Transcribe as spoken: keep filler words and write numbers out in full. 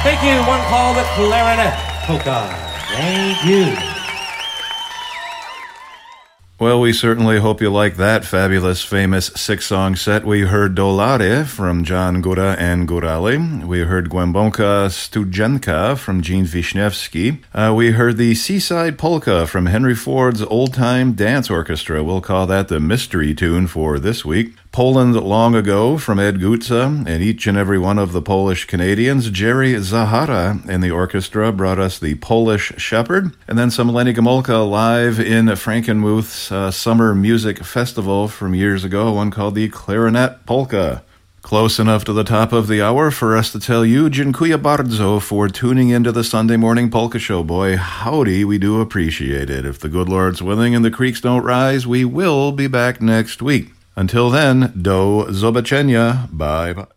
Thank you. One call, the clarinet polka. Thank you. Well, we certainly hope you like that fabulous, famous six-song set. We heard Dolare from John Góra and Górale. We heard Głęboka Studzienka from Gene Wisniewski. Uh, we heard the Seaside Polka from Henry Ford's Old Time Dance Orchestra. We'll call that the mystery tune for this week. Poland Long Ago from Ed Gutza, and each and every one of the Polish Canadians. Jerry Zahara and the orchestra brought us the Polish Shepherd, and then some Lenny Gomulka live in Frankenmuth's uh, Summer Music Festival from years ago, one called the Clarinet Polka. Close enough to the top of the hour for us to tell you, dziękuję bardzo for tuning into the Sunday Morning Polka Show. Boy, howdy, we do appreciate it. If the good Lord's willing and the creeks don't rise, we will be back next week. Until then, do zobaczenia. Bye bye.